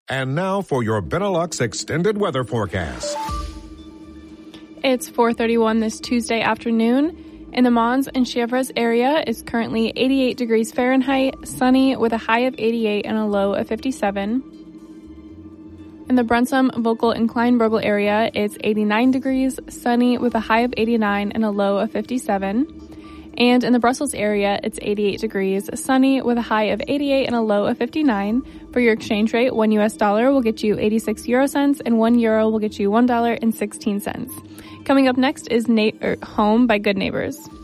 And now for your Benelux extended weather forecast. It's 4:31 this Tuesday afternoon. In the Mons and Chèvres area, it's currently 88 degrees Fahrenheit, sunny with a high of 88 and a low of 57. In the Brunssum, Vogel, and Kleinburgel area, it's 89 degrees, sunny with a high of 89 and a low of 57. And in the Brussels area, it's 88 degrees, sunny with a high of 88 and a low of 59. For your exchange rate, $1 US will get you 86 euro cents and €1 will get you $1.16. Coming up next is Home by Good Neighbors.